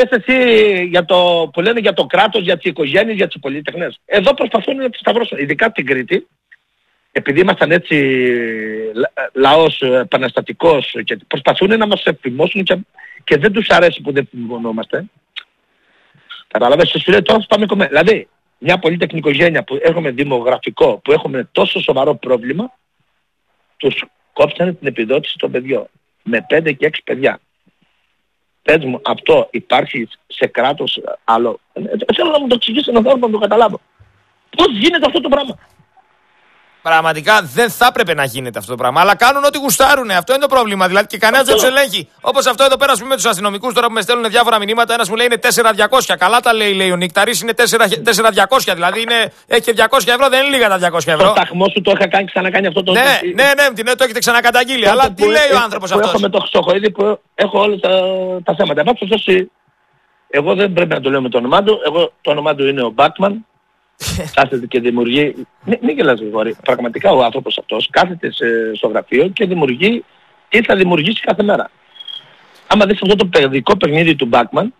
εσύ για το, που λένε για το κράτος, για τις οικογένειες, για τις πολίτεχνες. Εδώ προσπαθούν να τις σταυρώσουν. Ειδικά στην Κρήτη, επειδή ήμασταν έτσι λαός επαναστατικός και προσπαθούν να μας εφημώσουν και δεν τους αρέσει που δεν φημωνόμαστε. Καταλαβαίνεις, σου λέει τώρα θα πάμε κομμένα. Δηλαδή, μια πολύτεχνη οικογένεια που έχουμε δημογραφικό, που έχουμε τόσο σοβαρό πρόβλημα, τους κόψανε την επιδότηση των παιδιών. Με 5 και 6 παιδιά. Πες μου, αυτό υπάρχει σε κράτος άλλο? Θέλω να μου το εξηγήσει να το καταλάβω. Πώς γίνεται αυτό το πράγμα? Πραγματικά δεν θα έπρεπε να γίνεται αυτό το πράγμα. Αλλά κάνουν ό,τι γουστάρουνε. Αυτό είναι το πρόβλημα. Δηλαδή και κανένας δεν τους ελέγχει. Όπως αυτό εδώ πέρα, ας πούμε, με τους αστυνομικούς τώρα που με στέλνουν διάφορα μηνύματα. Ένας μου λέει είναι 4.200. Καλά τα λέει ο Νικταρής, είναι 4.200. Δηλαδή έχει και 200 ευρώ, δεν είναι λίγα τα 200 ευρώ. Το σταθμό σου το είχα ξανακάνει αυτό το. Ναι, το έχετε ξανακαταγγείλει. Αλλά τι λέει ο άνθρωπος αυτός? Έχω με το Χρυσοχοίδη που έχω όλα τα θέματα. Εγώ δεν πρέπει να το λέω με το όνομά του. Το όνομά του είναι ο Μπάτμαν. Κάθεται και δημιουργεί. Μην γελάς Γρηγόρη. Πραγματικά ο άνθρωπος αυτός κάθεται στο γραφείο και δημιουργεί ή θα δημιουργήσει κάθε μέρα. Άμα δεις αυτό το παιδικό παιχνίδι του Μπάτμαν,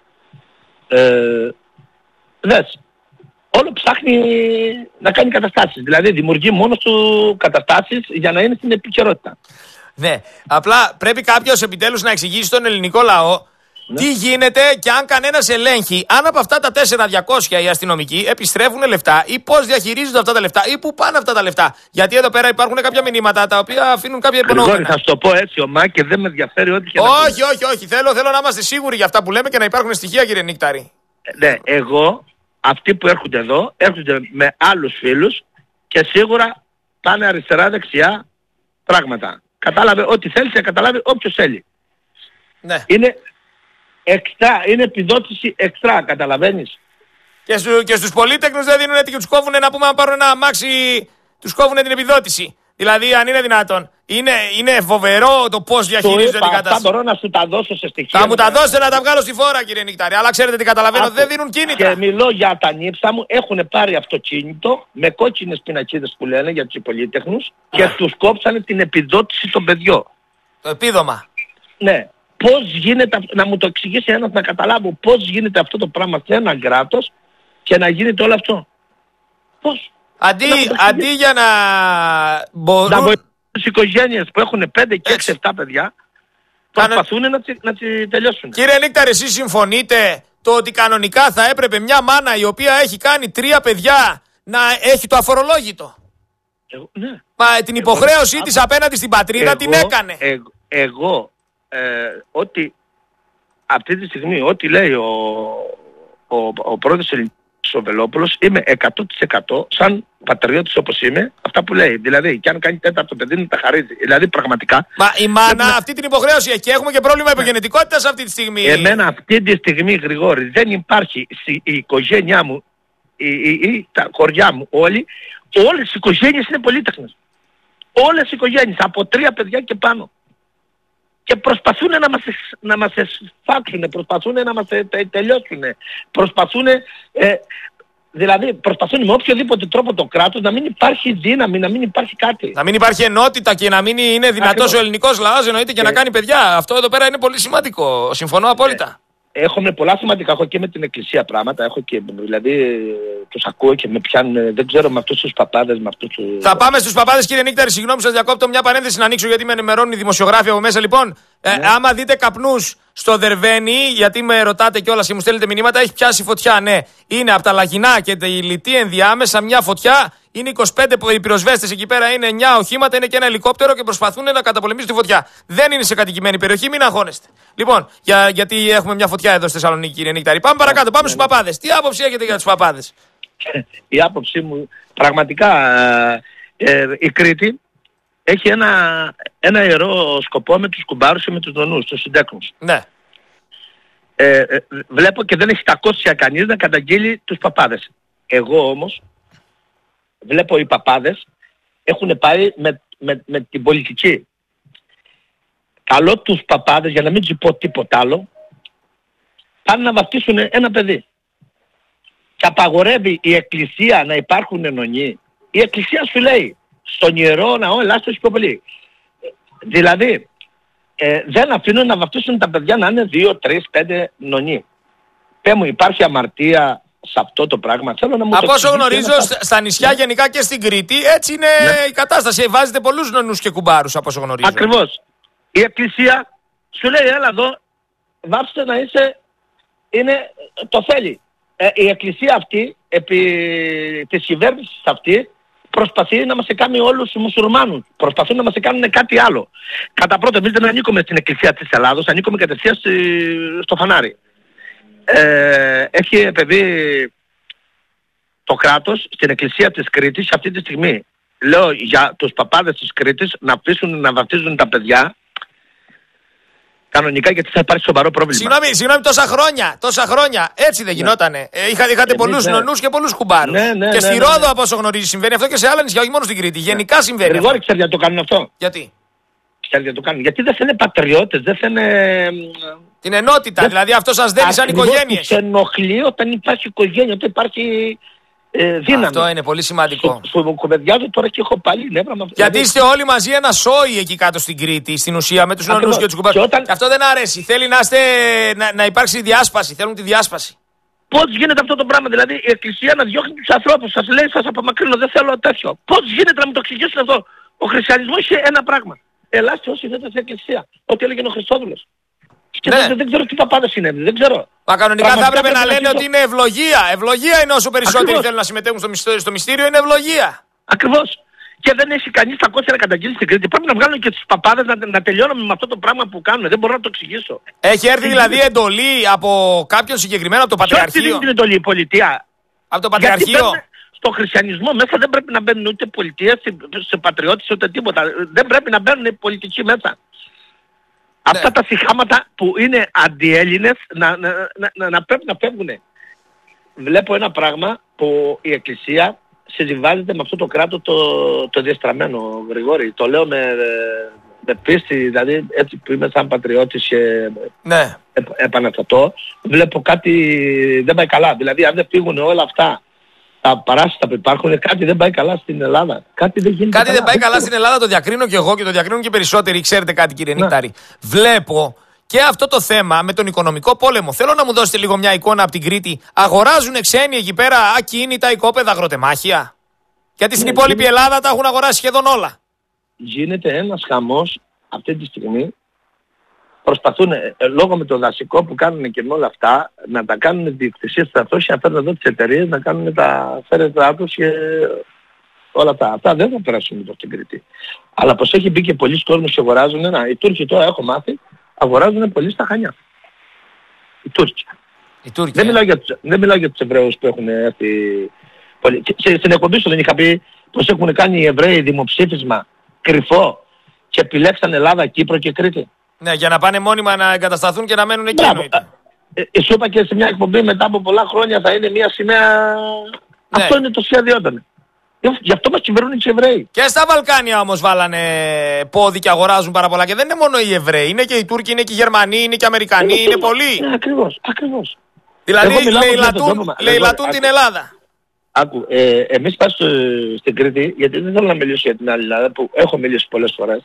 δες, όλο ψάχνει να κάνει καταστάσεις. Δηλαδή δημιουργεί μόνος του καταστάσεις για να είναι στην επικαιρότητα. Ναι, απλά πρέπει κάποιος επιτέλους να εξηγήσει στον ελληνικό λαό τι γίνεται και αν κανένας ελέγχει, αν από αυτά τα 4.200 οι αστυνομικοί επιστρέφουν λεφτά ή πώς διαχειρίζονται αυτά τα λεφτά ή πού πάνε αυτά τα λεφτά. Γιατί εδώ πέρα υπάρχουν κάποια μηνύματα τα οποία αφήνουν κάποια υπονοούμενα. Γρηγόρη, θα σου το πω έτσι ομά και δεν με ενδιαφέρει ό,τι και να όχι. Θέλω να είμαστε σίγουροι για αυτά που λέμε και να υπάρχουν στοιχεία, κύριε Νικταρή. Ναι, εγώ, αυτοί που έρχονται εδώ, έρχονται με άλλους φίλους και σίγουρα πάνε αριστερά-δεξιά πράγματα. Κατάλαβε ό,τι θέλει και καταλάβει όποιος θέλει. Ναι. Είναι εξτρά, είναι επιδότηση εξτρά, καταλαβαίνεις. Και στους πολίτεχνους δεν δίνουν και τους κόβουν, να πούμε, να πάρουν ένα αμάξι, τους κόβουν την επιδότηση. Δηλαδή, αν είναι δυνατόν. Είναι φοβερό το πώς διαχειρίζονται την κατάσταση. Αυτά μπορώ να σου τα δώσω σε στοιχεία. Θα μου τα δώσετε να τα βγάλω στη φόρα, κύριε Νικταρή. Αλλά ξέρετε τι καταλαβαίνω, δεν δίνουν κίνητρα. Και μιλώ για τα νύψα μου, έχουν πάρει αυτοκίνητο με κόκκινες πινακίδες που λένε για τους πολίτεχνους και τους κόψανε την επιδότηση των παιδιών. Το επίδομα. Ναι. Πώς γίνεται, να μου το εξηγήσει ένας να καταλάβω πώς γίνεται αυτό το πράγμα σε ένα κράτος και να γίνεται όλο αυτό. Πώς? Αντί για να μπορούν... Να βοηθούν τις οικογένειες που έχουν 5 και 6-7 παιδιά, προσπαθούν να τις τελειώσουν. Κύριε Νίκταρη, εσείς συμφωνείτε το ότι κανονικά θα έπρεπε μια μάνα η οποία έχει κάνει 3 παιδιά να έχει το αφορολόγητο? Ναι. Μα την υποχρέωσή της απέναντι στην πατρίδα την έκανε. Εγώ ότι αυτή τη στιγμή ό,τι λέει ο πρόεδρος ο Βελόπουλος, είμαι 100% σαν πατριώτης όπως είμαι, αυτά που λέει. Δηλαδή, και αν κάνει 4ο παιδί να τα χαρίζει. Δηλαδή, πραγματικά. Μα η μάνα αυτή την υποχρέωση έχει και έχουμε και πρόβλημα υπογεννητικότητας αυτή τη στιγμή. Εμένα αυτή τη στιγμή, Γρηγόρη, δεν υπάρχει η οικογένειά μου ή τα χωριά μου όλοι, όλες οι οικογένειες είναι πολύτεχνες. Όλες οι οικογένειες, από 3 παιδιά και πάνω. Και προσπαθούν να μας εσφάξουν, προσπαθούν να μας τελειώσουν, δηλαδή προσπαθούν με οποιοδήποτε τρόπο το κράτος να μην υπάρχει δύναμη, να μην υπάρχει κάτι. Να μην υπάρχει ενότητα και να μην είναι δυνατός ο ελληνικός λαός εννοείται και να κάνει παιδιά. Αυτό εδώ πέρα είναι πολύ σημαντικό. Συμφωνώ απόλυτα. Έχουμε πολλά σημαντικά, έχω και με την εκκλησία πράγματα, έχω και, δηλαδή τους ακούω και με πιάνουν, δεν ξέρω με αυτούς τους παπάδες, με αυτούς τους... Θα πάμε στους παπάδες, κύριε Νίκταρη, συγγνώμη σας διακόπτω, μια παρένθεση να ανοίξω γιατί με ενημερώνουν οι δημοσιογράφοι από μέσα. Λοιπόν, άμα δείτε καπνούς στο Δερβαίνι, γιατί με ρωτάτε κιόλας και μου στέλνετε μηνύματα, έχει πιάσει φωτιά, ναι. Είναι από τα Λαγινά και τη Λιτή ενδιάμεσα μια φωτιά. Είναι 25 οι πυροσβέστες εκεί πέρα, είναι 9 οχήματα, είναι και ένα ελικόπτερο και προσπαθούν να καταπολεμήσουν τη φωτιά. Δεν είναι σε κατοικημένη περιοχή, μην αγχώνεστε. Λοιπόν, γιατί έχουμε μια φωτιά εδώ στη Θεσσαλονίκη, κύριε Νίκταρη. Πάμε παρακάτω, πάμε στους παπάδες. Τι άποψη έχετε για τους παπάδες? Η άποψή μου, πραγματικά η Κρήτη έχει ένα ιερό σκοπό με τους κουμπάρους και με τους νονούς, τους συντέκνους. Ναι. Βλέπω και δεν έχει τακώσει κανείς να καταγγείλει τους παπάδες. Εγώ όμως βλέπω οι παπάδες έχουν πάει με την πολιτική. Καλό τους παπάδες, για να μην τους πω τίποτα άλλο, πάνε να βαφτίσουν ένα παιδί. Και απαγορεύει η εκκλησία να υπάρχουν νονοί. Η εκκλησία σου λέει, στον ιερό ναό ελάστε πιο πολύ. Δηλαδή, δεν αφήνουν να βαφτίσουν τα παιδιά να είναι 2, 3, 5 νονοί. Πες μου, υπάρχει αμαρτία σε αυτό το πράγμα? Θέλω να μου από το όσο εξηγήσει γνωρίζω, στα νησιά γενικά και στην Κρήτη, έτσι είναι η κατάσταση. Βάζετε πολλούς νονούς και κουμπάρους, από όσο γνωρίζω. Ακριβώς. Η Εκκλησία σου λέει, έλα εδώ, βάψτε να είσαι, το θέλει. Η Εκκλησία αυτή, επί της κυβέρνησης αυτή, προσπαθεί να μας κάνει όλους τους μουσουλμάνους. Προσπαθούν να μας κάνουν κάτι άλλο. Κατά πρώτον, εμείς δεν ανήκουμε στην Εκκλησία της Ελλάδος, ανήκουμε κατευθείαν στο φανάρι. Έχει επεβεί το κράτος στην Εκκλησία της Κρήτης αυτή τη στιγμή. Λέω για τους παπάδες της Κρήτης να αφήσουν να βαφτίζουν τα παιδιά κανονικά, γιατί θα υπάρχει σοβαρό πρόβλημα. Συγγνώμη, τόσα χρόνια. Έτσι δεν γινότανε. Είχατε πολλούς νονούς και πολλούς κουμπάρους. Και στη Ρόδο, από όσο γνωρίζει, συμβαίνει αυτό και σε άλλα νησιά, όχι μόνο στην Κρήτη. Γενικά συμβαίνει. Γρηγόρη, ξέρει γιατί το κάνουν αυτό? Γιατί? Γιατί δεν θα είναι πατριώτες, δεν θα είναι... Την ενότητα, δηλαδή αυτό σας δένει σαν οικογένειες. Τους ενοχλεί όταν υπάρχει οικογένεια, όταν υπάρχει δύναμη. Αυτό είναι πολύ σημαντικό. Σου κουβεντιάζω τώρα και έχω πάλι νεύρα με αυτό. Γιατί είστε όλοι μαζί ένα σόι εκεί κάτω στην Κρήτη, στην ουσία, με τους νονούς και τους κουμπάρους. Και αυτό δεν αρέσει. Θέλει να υπάρξει διάσπαση. Θέλουν τη διάσπαση. Πώς γίνεται αυτό το πράγμα? Δηλαδή η Εκκλησία να διώχνει τους ανθρώπους. Σας λέει, σας απομακρύνω, δεν θέλω τέτοιο. Πώς γίνεται να μου το εξηγήσουν αυτό? Ο χριστιανισμός είχε ένα πράγμα. Ελάστε όσοι δεν στην Εκκλησία. Ό,τι έλεγε ο Χριστόδουλος. Και δεν ξέρω τι παπάδες είναι, δεν ξέρω. Μα κανονικά θα έπρεπε να λένε ότι είναι ευλογία. Ευλογία είναι όσο περισσότεροι θέλουν να συμμετέχουν στο μυστήριο, είναι ευλογία. Ακριβώς. Και δεν έχει κανείς τα κόσια να καταγγείλει στην Κρήτη. Πρέπει να βγάλουν και τους παπάδες να τελειώνουμε με αυτό το πράγμα που κάνουν. Δεν μπορώ να το εξηγήσω. Έχει έρθει δηλαδή εντολή από κάποιον συγκεκριμένο, από το Πατριαρχείο? Ποιος την εντολή? Η πολιτεία? Από το Πατριαρχείο. Στο χριστιανισμό μέσα δεν πρέπει να μπαίνουν ούτε πολιτεία, σε πατριώτες, ούτε τίποτα. Δεν πρέπει να μπαίνουν οι πολιτικοί μέσα. Αυτά τα συχάματα που είναι αντιέλληνες να πρέπει να φεύγουν. Βλέπω ένα πράγμα που η Εκκλησία συμβιβάζεται με αυτό το κράτος το διαστραμμένο, Γρηγόρη. Το λέω με πίστη, δηλαδή έτσι που είμαι σαν πατριώτης και επαναστατώ, βλέπω κάτι δεν πάει καλά. Δηλαδή αν δεν φύγουν όλα αυτά τα παράσιτα που υπάρχουν, κάτι δεν πάει καλά στην Ελλάδα. Κάτι δεν πάει καλά στην Ελλάδα, το διακρίνω και εγώ και το διακρίνουν και περισσότεροι. Ξέρετε κάτι, κύριε Νίκταρη? Βλέπω και αυτό το θέμα με τον οικονομικό πόλεμο. Θέλω να μου δώσετε λίγο μια εικόνα από την Κρήτη. Αγοράζουν ξένοι εκεί πέρα ακίνητα, οικόπεδα, αγροτεμάχια? Γιατί στην υπόλοιπη Ελλάδα τα έχουν αγοράσει σχεδόν όλα. Γίνεται ένας χαμός αυτή τη στιγμή. Προσπαθούν λόγω με το δασικό που κάνουν και με όλα αυτά να τα κάνουν διοκτησίες στα αυτόσια, να φέρουν εδώ τις εταιρείες, να κάνουν τα φέρετρά τους και όλα αυτά. Αυτά δεν θα περάσουν εδώ στην Κρήτη. Αλλά πως έχει μπει και πολλοί κόσμος και αγοράζουν, οι Τούρκοι τώρα έχω μάθει, αγοράζουν πολύ στα Χανιά. Οι Τούρκοι. Δεν μιλάω για τους Εβραίους που έχουν έρθει. Στην εκπομπή σου δεν είχα πει πως έχουν κάνει οι Εβραίοι δημοψήφισμα κρυφό και επιλέξαν Ελλάδα, Κύπρο και Κρήτη? Ναι, για να πάνε μόνιμα να εγκατασταθούν και να μένουν εκεί. Σου είπα και σε μια εκπομπή μετά από πολλά χρόνια θα είναι μια σημαία. Αυτό είναι το σχέδιο όταν. Γι' αυτό μας κυβερνούν οι Εβραίοι. Και στα Βαλκάνια όμως βάλανε πόδι και αγοράζουν πάρα πολλά. Και δεν είναι μόνο οι Εβραίοι, είναι και οι Τούρκοι, είναι και οι Γερμανοί, είναι και οι Αμερικανοί, είναι πολλοί. Ναι, ακριβώς. Δηλαδή λαιλατούν την Ελλάδα. Άκου, εμείς πάμε στην Κρήτη, γιατί δεν θέλω να μιλήσω για την άλλη Ελλάδα που έχω μιλήσει πολλές φορές.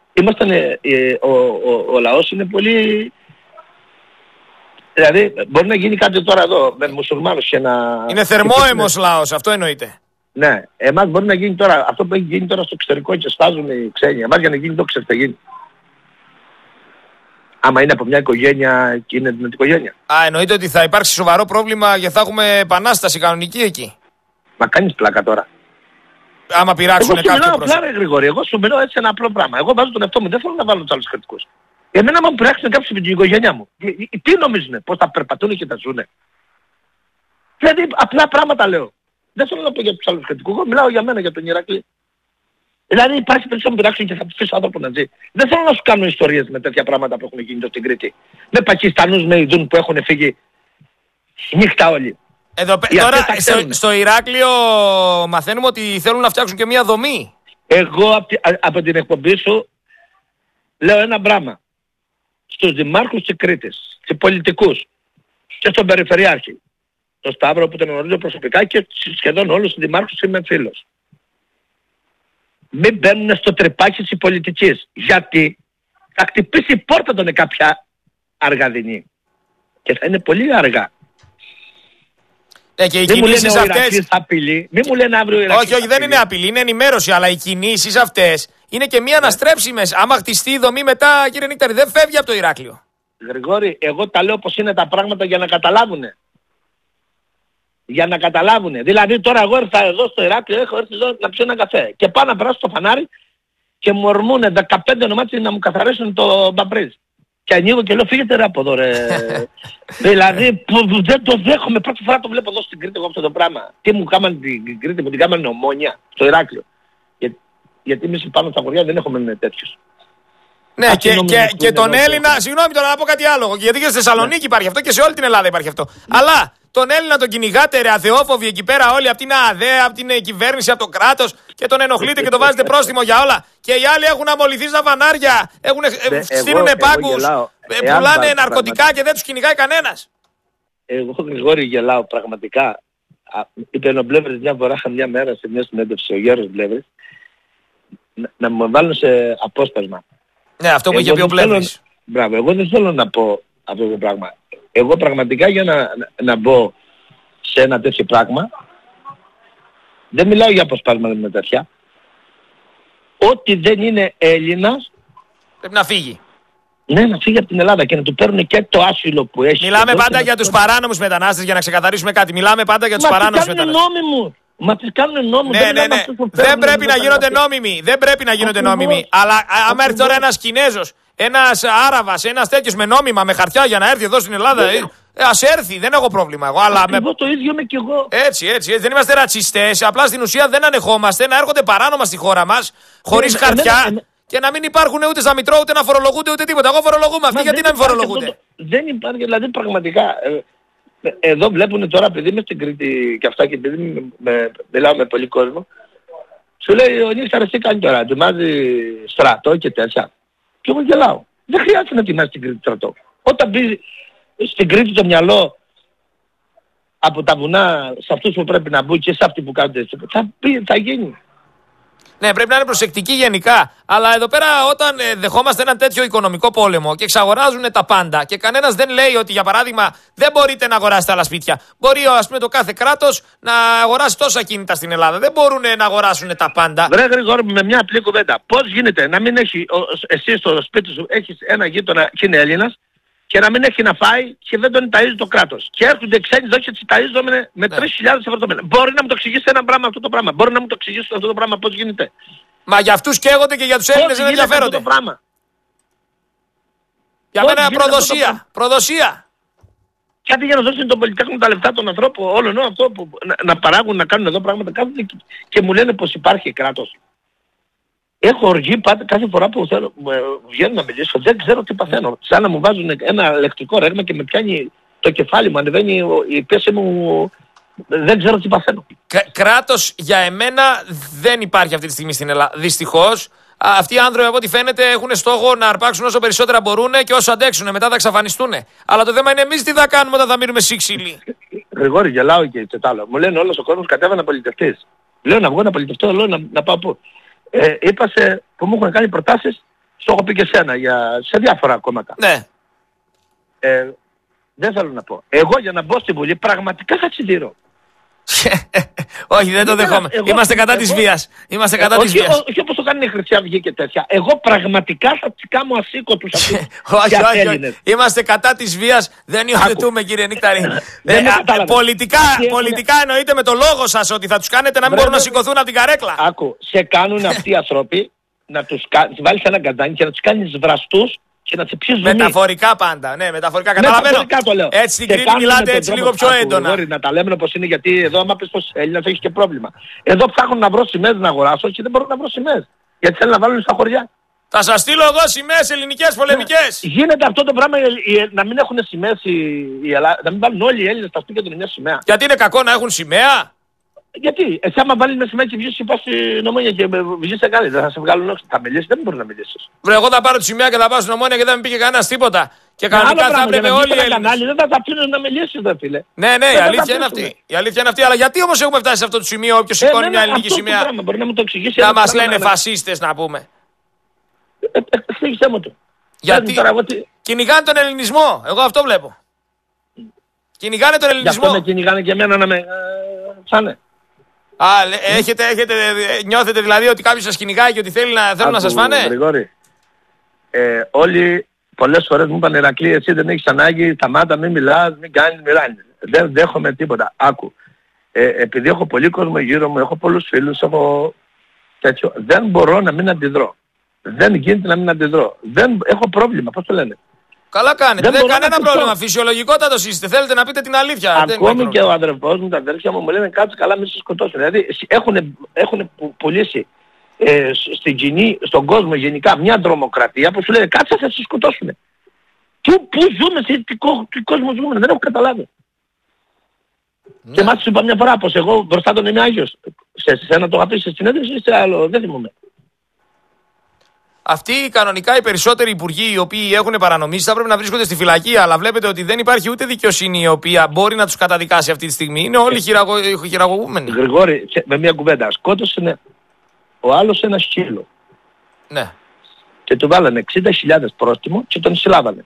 Ο λαός είναι πολύ... Δηλαδή μπορεί να γίνει κάτι τώρα εδώ με μουσουλμάνους και να... Είναι θερμόαιμος λαός, αυτό εννοείται. Ναι, εμάς μπορεί να γίνει τώρα, αυτό που έχει γίνει τώρα στο εξωτερικό και σπάζουν οι ξένοι. Εμάς για να γίνει το ξέρετε γίνει. Άμα είναι από μια οικογένεια και είναι την οικογένεια. Εννοείται ότι θα υπάρξει σοβαρό πρόβλημα και θα έχουμε επανάσταση κανονική εκεί. Μα κάνεις πλάκα τώρα. Άμα πειράξουν κάποιο πρόσωπο. Εγώ σου μιλάω Γρηγόρη, εγώ σου μιλάω έτσι ένα απλό πράγμα. Εγώ βάζω τον εαυτό μου, δεν θέλω να βάλω τους άλλους κριτικούς. Εμένα άμα μου πειράξουν κάποιος με την οικογένειά μου. Τι νομίζουνε, πώς θα περπατούν και τα ζουνε? Δηλαδή απλά πράγματα λέω. Δεν θέλω να πω για τους άλλους κριτικούς, εγώ μιλάω για μένα, για τον Ηρακλή. Δηλαδή υπάρχει περίπτωση να μου πειράξουν και θα αφήσω άνθρωπο να ζει. Δεν θέλω να σου κάνω ιστορίες με τέτοια πράγματα που έχουν γίνει εδώ στην Κρήτη. Με Πακιστανούς, με Ιδούν που έχουν φύγει νύχτα όλοι. Εδώ, τώρα στο Ηράκλειο μαθαίνουμε ότι θέλουν να φτιάξουν και μια δομή. Εγώ από την εκπομπή σου λέω ένα πράγμα. Στους δημάρχους της Κρήτης, στους πολιτικούς και στον Περιφερειάρχη, τον Σταύρο που τον γνωρίζω προσωπικά και σχεδόν όλους τους δημάρχους είμαι φίλος. Μην μπαίνουν στο τρυπάκι της πολιτικής. Γιατί θα χτυπήσει η πόρτα των κάποια αργαδινή. Και θα είναι πολύ αργά. Και οι κινήσεις αυτές. Μην μου λένε αύριο οι Όχι, δεν είναι απειλή, είναι ενημέρωση. Αλλά οι κινήσεις αυτές είναι και μία αναστρέψιμες. Άμα χτιστεί η δομή μετά, κύριε Νίκταρη, δεν φεύγει από το Ηράκλειο. Γρηγόρη, εγώ τα λέω πως είναι τα πράγματα για να καταλάβουνε. Για να καταλάβουνε. Δηλαδή τώρα εγώ ήρθα εδώ στο Ηράκλειο, έχω έρθει εδώ να πιω ένα καφέ. Και πάω να περάσω το φανάρι και μου ορμούνε 15 ονομάτια να μου καθαρίσουν το μπαμπρίζ. Και ανοίγω και λέω φύγετε ρε από εδώ ρε. Δηλαδή δεν το δέχομαι. Πρώτη φορά το βλέπω εδώ στην Κρήτη εγώ αυτό το πράγμα. Τι μου κάμανε την Κρήτη, μου την κάμανε Ομόνια στο Ηράκλειο. Γιατί εμείς πάνω στα χωριά δεν έχουμε τέτοιους. Ναι, και τον Έλληνα, συγγνώμη τώρα να πω κάτι άλλο. Γιατί και στη Θεσσαλονίκη υπάρχει αυτό και σε όλη την Ελλάδα υπάρχει αυτό. Αλλά τον Έλληνα τον κυνηγάτε ρε αθεόφοβοι εκεί πέρα όλοι από την ΑΔΕ, από την κυβέρνηση, από το κράτος και τον ενοχλείτε και τον βάζετε πρόστιμο για όλα. Και οι άλλοι έχουν αμολυθεί στα φανάρια, στείλουν πάγκους, πουλάνε ναρκωτικά και δεν τους κυνηγάει κανένας. Εγώ Γρηγόρη γελάω πραγματικά. Είπε ο Μπλεύρης μια φορά, μια μέρα σε μια συνέντευξη, ο Γιώργος Μπλεύρης, να μου βάλουν σε απόσπασμα. Ναι, αυτό που είχε πει ο Πλεύρης. Μπράβο, εγώ δεν θέλω να πω αυτό το πράγμα. Εγώ πραγματικά για να μπω σε ένα τέτοιο πράγμα, δεν μιλάω για αποσπάσματα με τέτοια, ό,τι δεν είναι Έλληνας πρέπει να φύγει. Ναι, να φύγει από την Ελλάδα και να του παίρνουν και το άσυλο που έχει. Μιλάμε πάντα για τους παράνομους μετανάστες, για να ξεκαθαρίσουμε κάτι. Μιλάμε πάντα για τους παράνομους μετανάστες. Μα τις κάνουν νόμιμους. Ναι. Δεν πρέπει να γίνονται νόμιμοι. Δεν πρέπει να γίνονται νόμιμοι. Αλλά άμα έρθει τώρα ένας Κινέζος, ένας Άραβας, ένας τέτοιος με νόμιμα, με χαρτιά για να έρθει εδώ στην Ελλάδα, ας έρθει, δεν έχω πρόβλημα εγώ. Εγώ το ίδιο είμαι κι εγώ. Έτσι. Δεν είμαστε ρατσιστές. Απλά στην ουσία δεν ανεχόμαστε να έρχονται παράνομα στη χώρα μας, χωρίς χαρτιά. Και να μην υπάρχουν ούτε στα Μητρό, ούτε να φορολογούνται, ούτε τίποτα. Εγώ φορολογούμε. Αυτοί γιατί να μην φορολογούνται. Δεν υπάρχει, δηλαδή πραγματικά. Εδώ βλέπουν τώρα, επειδή είμαι στην Κρήτη και αυτά και επειδή μιλάω με πολύ κόσμο, σου λέει ο Νίκταρης τι κάνει τώρα, ετοιμάζει στρατό και τέτοια. Και εγώ γελάω. Δεν χρειάζεται να ετοιμάζει την Κρήτη στρατό. Όταν μπει στην Κρήτη το μυαλό από τα βουνά σε αυτούς που πρέπει να μπουν και σε αυτοί που κάνουν έτσι, θα γίνει. Ναι, πρέπει να είναι προσεκτικοί γενικά. Αλλά εδώ πέρα, όταν δεχόμαστε έναν τέτοιο οικονομικό πόλεμο και εξαγοράζουν τα πάντα και κανένας δεν λέει ότι, για παράδειγμα, δεν μπορείτε να αγοράσετε άλλα σπίτια. Μπορεί, ας πούμε, το κάθε κράτος να αγοράσει τόσα κίνητα στην Ελλάδα. Δεν μπορούν να αγοράσουν τα πάντα. Βρε Γρηγόρη, με μια απλή κουβέντα. Πώς γίνεται να μην έχει εσύ στο σπίτι σου έχεις ένα γείτονα και είναι Έλληνας και να μην έχει να φάει και δεν τον ταΐζει το κράτος. Και έρχονται ξένοι εδώ και τις ταΐζονται με 3.000 ευρώ το μήνα. Μπορεί να μου το εξηγήσει ένα πράγμα αυτό το πράγμα. Μπορεί να μου το εξηγήσει αυτό το πράγμα πώς γίνεται. Μα για αυτούς καίγονται και για τους Έλληνες δεν ενδιαφέρονται. Για μένα προδοσία. Και αντί για να δώσουν τον Πολυτέχνο τα λεφτά των ανθρώπων, όλων αυτό που να παράγουν, να κάνουν εδώ πράγματα, κάθονται και μου λένε πως υπάρχει κράτος. Έχω οργή κάθε φορά που θέλω, βγαίνω να μιλήσω, δεν ξέρω τι παθαίνω. Σαν να μου βάζουν ένα ηλεκτρικό ρεύμα και με πιάνει το κεφάλι μου, ανεβαίνει η πίεση μου, δεν ξέρω τι παθαίνω. Κράτος για εμένα δεν υπάρχει αυτή τη στιγμή στην Ελλάδα. Δυστυχώς, αυτοί οι άνθρωποι από ό,τι φαίνεται έχουν στόχο να αρπάξουν όσο περισσότερα μπορούν και όσο αντέξουν. Μετά θα εξαφανιστούν. Αλλά το θέμα είναι εμείς τι θα κάνουμε όταν θα μείνουμε σύξυλοι. Γρηγόρη, γελάω και άλλο. Μου λένε όλος ο κόσμος κατέβα να πολιτευτείς. Λέω να βγω να πολιτευτώ, λέω να πάω πού. Είπα που μου έχουν κάνει προτάσεις, στο έχω πει και σένα, σε διάφορα κόμματα. Ναι. Δεν θέλω να πω. Εγώ για να μπω στη Βουλή πραγματικά θα τσιδίρω. Όχι, δεν το δεχόμαι. Είμαστε κατά της βίας. Όχι όπως το κάνει η Χρυσή Αυγή και τέτοια. Εγώ πραγματικά θα τσικάμω ασήκωτους αυτούς. Όχι. Είμαστε κατά της βίας. Δεν υιοθετούμε, κύριε Νίκταρη. Πολιτικά εννοείται με το λόγο σας ότι θα τους κάνετε να μην μπορούν να σηκωθούν από την καρέκλα. Άκου, σε κάνουν αυτοί οι άνθρωποι να τους βάλεις ένα γκαντάνι και να τους κάνεις βραστούς και να τσιψείς ζουμί. Μεταφορικά πάντα, ναι, μεταφορικά. Καταλαβαίνω. Έτσι στην Κρήτη μιλάτε έτσι λίγο πιο έντονα. Μπορεί να τα λέμε όπως είναι, γιατί εδώ άμα πεις πως Έλληνας έχεις και πρόβλημα. Εδώ ψάχνουν να βρω σημαίες να αγοράσω και δεν μπορώ να βρω σημαίες. Γιατί θέλουν να βάλουν στα χωριά. Θα σας στείλω εγώ σημαίες ελληνικές πολεμικές. Γίνεται αυτό το πράγμα να μην έχουν σημαίες η Ελλάδα, να μην βάλουν όλοι οι Έλληνες στα σπίτια του μια σημαία. Γιατί είναι κακό να έχουν σημαία. Γιατί, εσύ άμα βάλεις με σημαία και βγεις πας στην Ομόνια και βγεις σε κάλλη, δεν θα σε βγάλουν όχι. Θα μιλήσεις, δεν μπορεί να μιλήσεις. Βρε, εγώ θα πάρω τη σημαία και θα πάω στην Ομόνια και δεν με πήγε κανένας τίποτα. Και κανονικά θα έπρεπε όλοι οι Έλληνες. Δεν θα τα αφήνουν να μιλήσεις, δε φίλε. Ναι, η αλήθεια είναι αυτή. Η αλήθεια είναι αυτή. Αλλά γιατί όμως έχουμε φτάσει σε αυτό το σημείο, όποιος σηκώνει μια ελληνική σημαία, να μας λένε φασίστες να πούμε. Εξήγησέ μου το. Γιατί κυνηγάνε τον ελληνισμό. Εγώ αυτό βλέπω. Κυνηγάνε τον Γι' ελληνισμό. αυτό με κυνηγάνε και εμένα να με ψάνε. Νιώθετε δηλαδή ότι κάποιος σας κυνηγάει και ότι θέλουν να σας φάνε. Γρηγόρη, όλοι πολλές φορές μου είπαν Ηρακλή, εσύ δεν έχεις ανάγκη, σταμάτα, μην μιλάς, μην κάνεις, μιλάνε. Δεν δέχομαι τίποτα. Άκου. Επειδή έχω πολύ κόσμο γύρω μου, έχω πολλούς φίλους, έχω τέτοιο, δεν μπορώ να μην αντιδρώ. Δεν γίνεται να μην αντιδρώ. Δεν έχω πρόβλημα, πώς το λένε. Καλά κάνετε. Δεν κανένα πρόβλημα. πρόβλημα. Φυσιολογικότατος είστε. Θέλετε να πείτε την αλήθεια. Ακόμη και ο αδερφός μου, τα αδέρφια μου λένε κάτσε καλά, μην σε σκοτώσουν. Δηλαδή έχουν πουλήσει στην κοινή, στον κόσμο γενικά μια τρομοκρατία που σου λένε κάτσε θα σε σκοτώσουν. Πού ζούμε, σε τι κόσμο ζούμε, δεν έχω καταλάβει. Ναι. Και μάλιστα σου είπα μια φορά πως εγώ μπροστά τον είμαι Άγιος. Σε ένα το είχα σε συνέντευξη ή σε άλλο, δεν θυμούμαι. Αυτοί κανονικά οι περισσότεροι υπουργοί οι οποίοι έχουν παρανομήσει θα πρέπει να βρίσκονται στη φυλακή, αλλά βλέπετε ότι δεν υπάρχει ούτε δικαιοσύνη η οποία μπορεί να τους καταδικάσει αυτή τη στιγμή. Είναι όλοι χειραγωγούμενοι. Γρηγόρη, με μια κουβέντα, σκότωσε ο άλλος ένα σκύλο. Ναι. Και του βάλανε 60.000 πρόστιμο και τον συλλάβανε.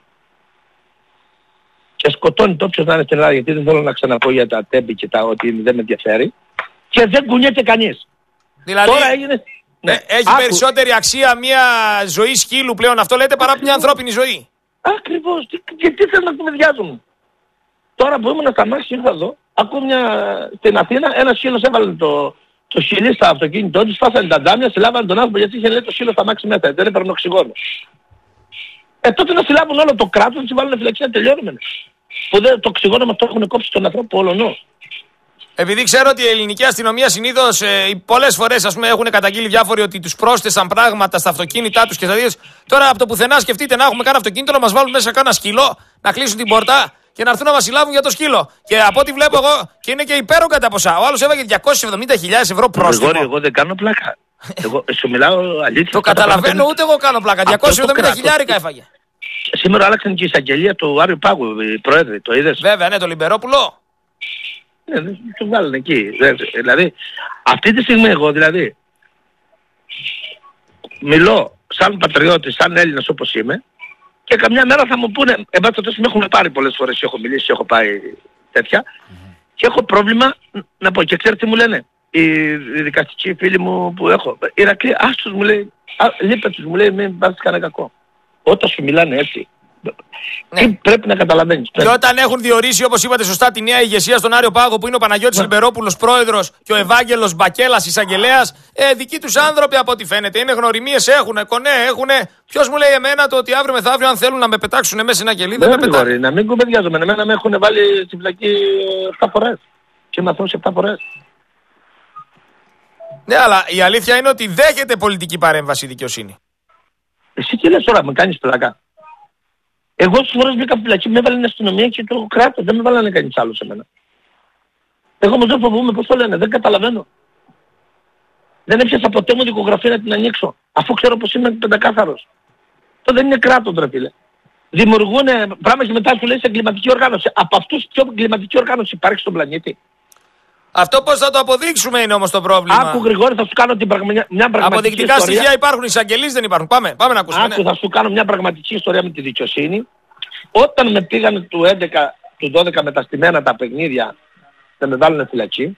Και σκοτώνει το όποιος να είναι στην Ελλάδα, γιατί δεν θέλω να ξαναπώ για τα τέμπη και τα ότι δεν με ενδιαφέρει. Και δεν κουνιέται κανείς. Δηλαδή, τώρα έγινε... Ναι, έχει περισσότερη αξία μια ζωή σκύλου πλέον αυτό λέτε παρά μια ανθρώπινη ζωή. Ακριβώς. Και τι θέλουν να κουβεντιάζουν. Τώρα που ήμουν στα μάξι ήρθα εδώ, ακούω στην Αθήνα ένα σκύλος έβαλε το σκυλί στο αυτοκίνητό του, σπάσανε τα ντάμια, συλλάβανε τον άνθρωπο γιατί είχε λέει το σκύλο στα μάξι μέσα, δεν έπαιρνε οξυγόνο. Τότε να συλλάβουν όλο το κράτος, να τους βάλουν φυλακή να τελειώνουμε. Που το οξυγόνο μας το έχουν κόψει τον ανθρώπο όλο. Επειδή ξέρω ότι η ελληνική αστυνομία συνήθως πολλές φορές έχουν καταγγείλει διάφοροι ότι τους πρόσθεσαν πράγματα στα αυτοκίνητά τους και στα δίος. Τώρα από το πουθενά σκεφτείτε να έχουμε κάνα αυτοκίνητο να μας βάλουν μέσα κάνα σκύλο, να κλείσουν την πόρτα και να έρθουν να μας συλλάβουν για το σκύλο. Και από ό,τι βλέπω εγώ και είναι και υπέρογκα τα ποσά. Ο άλλος έβαγε 270.000 ευρώ πρόστιμο. Εγώ δεν κάνω πλάκα. Εγώ σου μιλάω αλήθεια. Το καταλαβαίνω, ούτε εγώ κάνω πλάκα. 270.000 έφαγε. Σήμερα άλλαξαν και η εισαγγελία του Άριου Πάγου, οι πρόεδροι, το είδες. Βέβαια, ναι, το Λιμπερόπουλο. Ναι, το βάλουν εκεί. Δηλαδή, αυτή τη στιγμή εγώ δηλαδή μιλώ σαν πατριώτης, σαν Έλληνας όπως είμαι και καμιά μέρα θα μου πούνε, εν πάση περιπτώσει με έχουν πάρει πολλές φορές, έχω μιλήσει, έχω πάει τέτοια και έχω πρόβλημα να πω και ξέρετε τι μου λένε οι δικαστικοί φίλοι μου που έχω. Ηρακλή, άστος μου λέει, λείπε τους μου λέει, μην βάζεις κανένα κακό. Όταν σου μιλάνε έτσι. Ναι. Τι πρέπει να καταλαβαίνεις. Και όταν έχουν διορίσει, όπως είπατε σωστά, τη νέα ηγεσία στον Άριο Πάγο που είναι ο Παναγιώτης Λιμπερόπουλος πρόεδρος και ο Ευάγγελος Μπακέλας εισαγγελέας, δικοί τους άνθρωποι από ό,τι φαίνεται είναι γνωριμίες, έχουν κονέ, έχουν. Ποιος μου λέει εμένα το ότι αύριο μεθαύριο αν θέλουν να με πετάξουν μέσα σε ένα κελί, δεν με πετάξουν. Να μην κουβεντιάζομαι. Εμένα με έχουν βάλει στη φυλακή 7 φορές. Και με σε 7 φορές. Ναι, αλλά η αλήθεια είναι ότι δέχεται πολιτική παρέμβαση η δικαιοσύνη. Εσύ τι λες τώρα, με κάνεις πλάκα. Εγώ στις φορές μπήκα φυλακή, με έβαλε η αστυνομία και το κράτος, δεν με βάλανε κανείς άλλο σε μένα. Εγώ όμως δεν φοβούμαι, πώς το λένε, δεν καταλαβαίνω. Δεν έπιασα ποτέ μου δικογραφία να την ανοίξω, αφού ξέρω πως είμαι πεντακάθαρος. Αυτό δεν είναι κράτος, ρε φίλε. Δημιουργούν πράγμα και μετά σου λέει σε εγκληματική οργάνωση. Από αυτούς ποιο εγκληματική οργάνωση υπάρχει στον πλανήτη. Αυτό πώς θα το αποδείξουμε είναι όμως το πρόβλημα. Άκου Γρηγόρη, θα σου κάνω μια πραγματική αποδεικτικά ιστορία. στοιχεία υπάρχουν, εισαγγελείς δεν υπάρχουν. Πάμε να ακούσουμε. Άκου, θα σου κάνω μια πραγματική ιστορία με τη δικαιοσύνη. Όταν με πήγανε του 12 με τα στημένα τα παιχνίδια να με βάλουν φυλακή,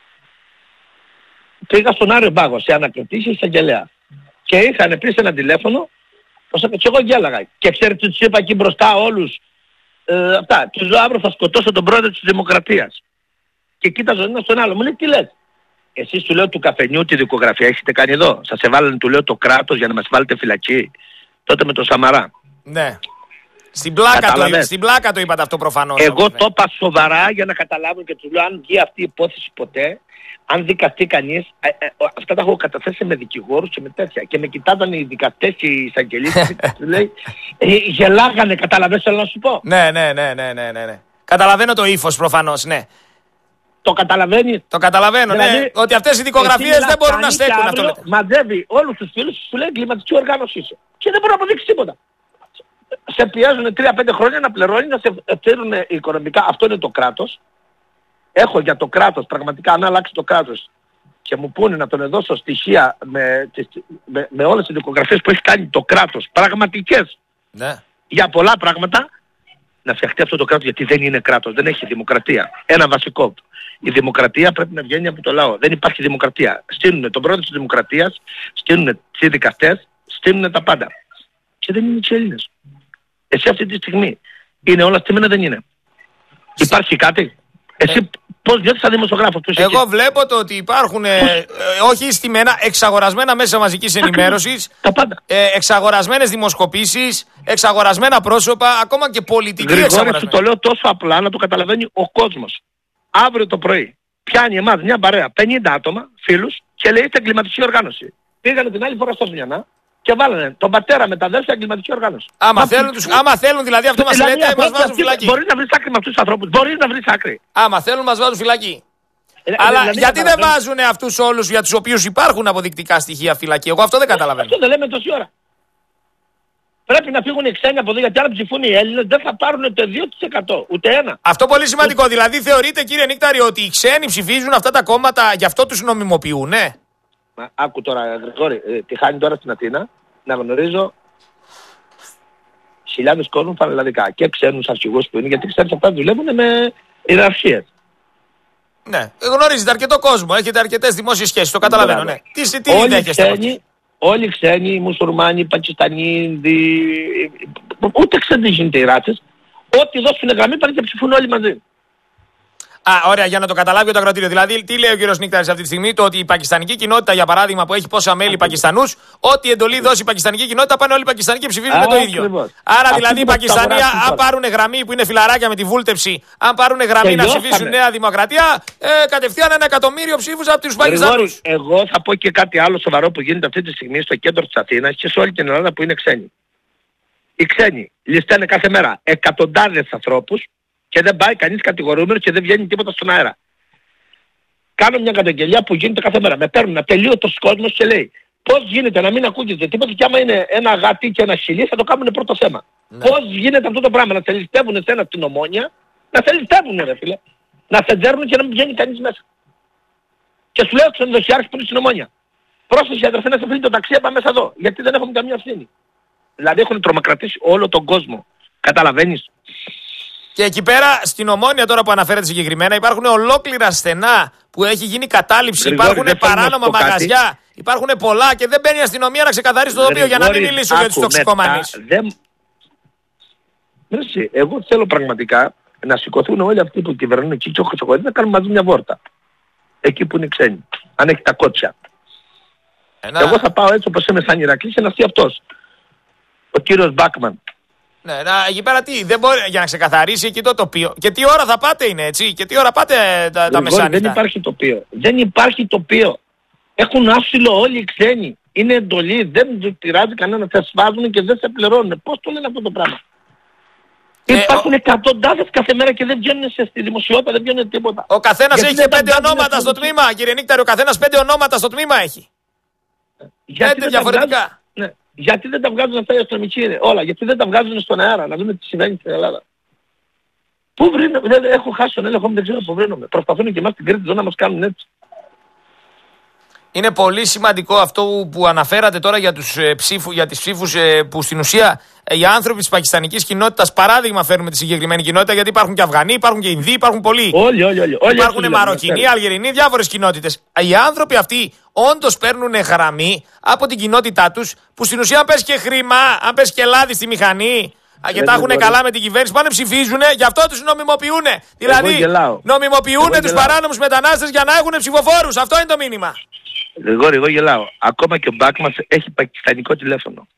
πήγα στον Άριο Πάγο σε ανακριτή και εισαγγελέα. Και είχαν πει σε ένα τηλέφωνο, και εγώ γέλαγα. Και ξέρετε τους είπα εκεί μπροστά όλους, αυτά, τους λέω αύριο θα σκοτώσω τον πρόεδρο της Δημοκρατίας. Και κοίταζε ένα στον άλλο, μου λέει τι λες. Εσείς του λέω του καφενιού τη δικογραφία έχετε κάνει εδώ. Σας έβαλαν του λέω το κράτος για να μας βάλετε φυλακή. Τότε με τον Σαμαρά. Ναι. Στην πλάκα το είπατε αυτό προφανώς. Εγώ το είπα σοβαρά για να καταλάβουν και τους λέω αν βγει αυτή η υπόθεση ποτέ, αν δικαστεί κανείς, αυτά τα έχω καταθέσει με δικηγόρους και με τέτοια. Και με κοιτάζαν οι δικαστές και οι εισαγγελίες και τους λέει, γελάγανε, καταλαβαίνεις θέλω να σου πω. Ναι. Καταλαβαίνω το ύφος προφανώς, ναι. Το καταλαβαίνεις. Το καταλαβαίνω, δηλαδή, ναι. Ότι αυτές οι δικογραφίες δεν μπορούν να στέκουν αυτό. Λέτε. Μαζεύει όλους τους φίλους σου λέει εγκληματική οργάνωση είσαι. Και δεν μπορεί να αποδείξει τίποτα. Σε πιέζουν 3-5 χρόνια να πληρώνει, να σε φέρουν οικονομικά. Αυτό είναι το κράτος. Έχω για το κράτος, πραγματικά αν αλλάξει το κράτος και μου πούνε να τον δώσω στοιχεία με όλες τις δικογραφίες που έχει κάνει το κράτος, πραγματικές, ναι. Για πολλά πράγματα, να φτιαχτεί αυτό το κράτος, γιατί δεν είναι κράτος, δεν έχει δημοκρατία. Ένα βασικό. Η δημοκρατία πρέπει να βγαίνει από το λαό. Δεν υπάρχει δημοκρατία. Στείλουν τον πρόεδρο της δημοκρατίας, στείλουν τις δικαστές, στείλουν τα πάντα. Και δεν είναι οι Έλληνες. Εσύ αυτή τη στιγμή είναι όλα στήμενα, δεν είναι. Υπάρχει κάτι. Εσύ πώς νιώθεις σαν δημοσιογράφος? Εγώ βλέπω το ότι υπάρχουν όχι στημένα, εξαγορασμένα μέσα μαζικής ενημέρωσης, εξαγορασμένες δημοσκοπήσεις, εξαγορασμένα πρόσωπα, ακόμα και πολιτικοί εξαγορασμένοι. Γρηγόρη, το λέω τόσο απλά να το καταλαβαίνει ο κόσμος. Αύριο το πρωί πιάνει εμάς μια παρέα 50 άτομα, φίλους, και λέει είστε εγκληματική οργάνωση. Πήγανε την άλλη φορά στο Σμιανά και βάλανε τον πατέρα με τα αδέρφια εγκληματική οργάνωση. Άμα θέλουν δηλαδή αυτό μας λέτε, μας βάζουν φυλακή. Μπορείς να βρεις άκρη με αυτούς τους ανθρώπους. Μπορείς να βρεις άκρη. Άμα θέλουν μας βάζουν φυλακή. Αλλά δηλαδή, γιατί δεν βάζουν αυτούς όλους για τους οποίους υπάρχουν αποδεικτικά στοιχεία φυλακή? Εγώ αυτό δεν καταλαβαίνω. Αυτό δεν λέμε τόση ώρα. Πρέπει να φύγουν οι ξένοι από εδώ, γιατί αν ψηφούν οι Έλληνες δεν θα πάρουν ούτε 2%, ούτε 1%. Αυτό πολύ σημαντικό. Δηλαδή θεωρείτε, κύριε Νίκταρη, ότι οι ξένοι ψηφίζουν αυτά τα κόμματα, γι' αυτό τους νομιμοποιούν, ναι? Άκου τώρα, Γρηγόρη, τι χάνει τώρα στην Αθήνα, να γνωρίζω χιλιάδες κόσμου πανελλαδικά και ξένους αρχηγούς που είναι, γιατί ξέρεις αυτά δουλεύουν με ιεραρχίες. Ναι, γνωρίζετε αρκετό κόσμο, έχετε αρκετές δημόσιες σχέσεις, το καταλαβαίνω, ναι. Τι δέχεστε? Όλοι οι ξένοι, οι μουσουλμάνοι, οι Πακιστανοί, ούτε ξένοι γίνεται οι ράτσες, ό,τι δώσουν γραμμή πάνε και ψηφούν όλοι μαζί. Ωραία, για να το καταλάβει το ακροατήριο. Δηλαδή, τι λέει ο κύριος Νίκταρης αυτή τη στιγμή? Το ότι η πακιστανική κοινότητα, για παράδειγμα, που έχει πόσα μέλη Πακιστανούς, ό,τι εντολή δώσει η πακιστανική κοινότητα, πάνε όλοι οι Πακιστανοί και ψηφίζουν το ίδιο. Ακριβώς. Άρα, δηλαδή, η Πακιστανοί, αν πάρουν γραμμή που είναι φιλαράκια με τη βούλτεψη, αν πάρουν γραμμή να ψηφίσουν Νέα Δημοκρατία, κατευθείαν 1 εκατομμύριο ψήφους από τους Πακιστανούς. Εγώ θα πω και κάτι άλλο σοβαρό που γίνεται αυτή τη στιγμή στο κέντρο της Αθήνας και σε όλη την Ελλάδα που είναι ξένοι. Οι ξένοι ληστάνε κάθε μέρα εκατοντάδες ανθρώπους. Και δεν πάει κανείς κατηγορούμενος και δεν βγαίνει τίποτα στον αέρα. Κάνω μια καταγγελία που γίνεται κάθε μέρα. Με παίρνουν ατελείωτος κόσμος και λέει πώς γίνεται να μην ακούγεται τίποτα, και άμα είναι ένα γατί και ένα χιλί θα το κάνουν πρώτο θέμα. Ναι. Πώς γίνεται αυτό το πράγμα, να σε ληστεύουν σε ένα στην Ομόνια, να σε ληστεύουν ρε φίλε. Να σε τζέρνουν και να μην βγαίνει κανείς μέσα. Και σου λέω ξενοδοχειάρχης που είναι στην Ομόνια. Πρόσεχε αδερφέ να σε φύγει το ταξί, πάμε μέσα εδώ. Γιατί δεν έχουμε καμία ευθύνη. Δηλαδή έχουν τρομοκρατήσει όλο τον κόσμο. Καταλαβαίνεις? Και εκεί πέρα στην Ομόνια, τώρα που αναφέρετε συγκεκριμένα, υπάρχουν ολόκληρα στενά που έχει γίνει κατάληψη, υπάρχουν παράνομα μαγαζιά, υπάρχουν πολλά και δεν μπαίνει η αστυνομία να ξεκαθαρίσει το τοπίο, για να μην μιλήσω για τους τοξικομανείς. Εγώ θέλω πραγματικά να σηκωθούν όλοι αυτοί που κυβερνούν εκεί και ο Χρυσοκοίδης να κάνουν μαζί μια βόρτα. Εκεί που είναι ξένοι. Αν έχει τα κότσια. Εγώ θα πάω έτσι όπως είμαι σαν Ηρακλής και να στεί αυτός. Ο κύριος Μπάκμαν. Ναι, εκεί πέρα τι, δεν μπορεί για να ξεκαθαρίσει εκεί το τοπίο. Και τι ώρα θα πάτε είναι έτσι, και τι ώρα πάτε τα μεσάνυχτα? Δεν υπάρχει τοπίο. Δεν υπάρχει τοπίο. Έχουν άσυλο όλοι οι ξένοι. Είναι εντολή, δεν πειράζει κανένα, θα σβάζουν και δεν σε πληρώνουν. Πώς το λένε αυτό το πράγμα? Υπάρχουν εκατοντάδες κάθε μέρα και δεν βγαίνουν στη δημοσιότητα, δεν βγαίνουν τίποτα. Ο καθένας έχει 5 ονόματα στο τμήμα, κύριε Νίκταρη, ο καθένας 5 ονόματα στο τμήμα έχει. 5 διαφορετικά. Ναι. Γιατί δεν τα βγάζουν αυτά οι αστυνομικοί, όλα? Γιατί δεν τα βγάζουν στον αέρα, να δούμε τι συμβαίνει στην Ελλάδα? Πού βρίνομαι? Έχω χάσει τον έλεγχο μου, δεν ξέρω πού βρίνομαι. Προσπαθούν και εμάς στην Κρήτη να μας κάνουν έτσι. Είναι πολύ σημαντικό αυτό που αναφέρατε τώρα για τις ψήφους που στην ουσία οι άνθρωποι της πακιστανικής κοινότητας, παράδειγμα φέρνουμε τη συγκεκριμένη κοινότητα, γιατί υπάρχουν και Αφγανοί, υπάρχουν και Ινδοί, υπάρχουν πολλοί. Όλοι. Υπάρχουν Μαροκινοί, Αλγερινοί, διάφορες κοινότητες. Οι άνθρωποι αυτοί όντως παίρνουν γραμμή από την κοινότητά τους, που στην ουσία αν πες και χρήμα, αν πες και λάδι στη μηχανή, και τα έχουν καλά με την κυβέρνηση, πάνε ψηφίζουν, γι' αυτό τους νομιμοποιούν. Δηλαδή νομιμοποιούν τους παράνομους μετανάστες για να έχουν ψηφοφόρους. Αυτό είναι το μήνυμα. Εγώ γελάω. Ακόμα και ο Μπάκμας έχει πακιστανικό τηλέφωνο.